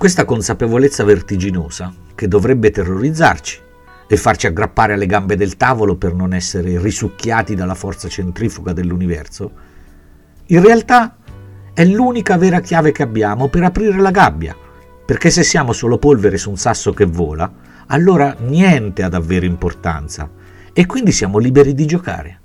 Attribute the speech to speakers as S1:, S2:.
S1: Questa consapevolezza vertiginosa, che dovrebbe terrorizzarci e farci aggrappare alle gambe del tavolo per non essere risucchiati dalla forza centrifuga dell'universo, in realtà è l'unica vera chiave che abbiamo per aprire la gabbia, perché se siamo solo polvere su un sasso che vola, allora niente ha davvero importanza e quindi siamo liberi di giocare.